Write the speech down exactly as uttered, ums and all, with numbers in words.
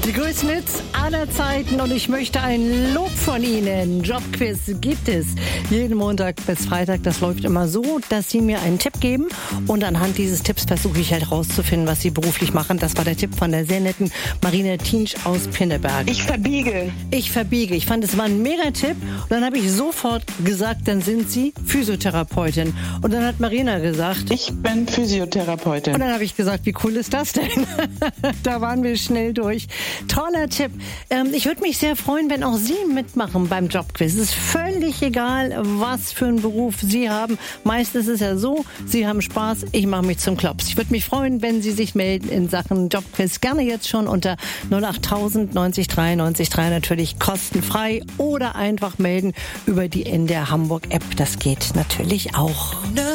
Die größten Hits aller Zeiten und ich möchte ein Lob von Ihnen. Jobquiz gibt es jeden Montag bis Freitag. Das läuft immer so, dass Sie mir einen Tipp geben und anhand dieses Tipps versuche ich halt rauszufinden, was Sie beruflich machen. Das war der Tipp von der sehr netten Marina Tinsch aus Pinneberg. Ich verbiege. Ich verbiege. Ich fand, es war ein mega Tipp. Und dann habe ich sofort gesagt, dann sind Sie Physiotherapeutin. Und dann hat Marina gesagt, Ich bin Physiotherapeutin. und dann habe ich gesagt, wie cool ist das denn? Da waren wir schnell durch. Toller Tipp. Ähm, ich würde mich sehr freuen, wenn auch Sie mitmachen beim Jobquiz. Es ist völlig egal, was für einen Beruf Sie haben. Meist ist es ja so, Sie haben Spaß, ich mache mich zum Klops. Ich würde mich freuen, wenn Sie sich melden in Sachen Jobquiz. Gerne jetzt schon unter null acht tausend neunzig drei neunzig drei, natürlich kostenfrei, oder einfach melden über die N D R Hamburg App. Das geht natürlich auch.